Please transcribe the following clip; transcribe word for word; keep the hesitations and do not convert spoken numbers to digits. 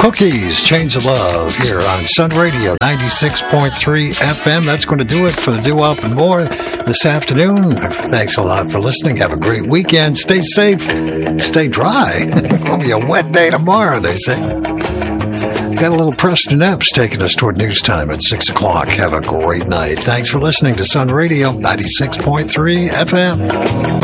Cookies, Chains of Love, here on Sun Radio ninety-six point three F M. That's going to do it for the Do-Up and More this afternoon. Thanks a lot for listening. Have a great weekend. Stay safe. Stay dry. It'll be a wet day tomorrow, they say. Got a little Preston Epps taking us toward news time at six o'clock. Have a great night. Thanks for listening to Sun Radio ninety-six point three F M.